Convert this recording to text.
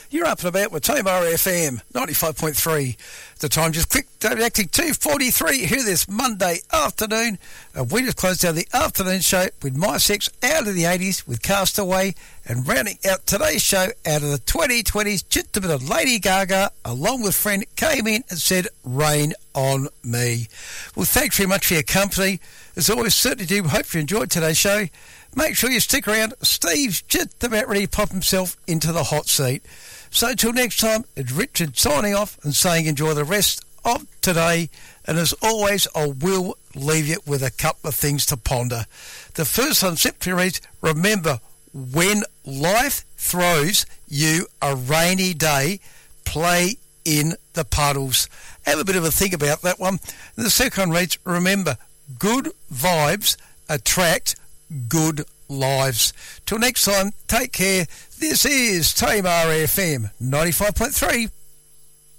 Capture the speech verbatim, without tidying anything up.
You're up and about with Tamar F M ninety-five point three. The time just quick, acting two forty-three here this Monday afternoon. Uh, we just closed down the afternoon show with My Sex out of the eighties with Castaway, and rounding out today's show out of the twenty twenties, just a bit of Lady Gaga, along with Friend, came in and said, Rain on Me. Well, thanks very much for your company. As always, certainly do hope you enjoyed today's show. Make sure you stick around. Steve's just about ready to pop himself into the hot seat. So till next time, it's Richard signing off and saying enjoy the rest of today. And as always, I will leave you with a couple of things to ponder. The first one simply reads, remember, when life throws you a rainy day, play in the puddles. Have a bit of a think about that one. And the second one reads, remember, good vibes attract good lives. Till next time, take care. This is Tamar F M ninety-five point three.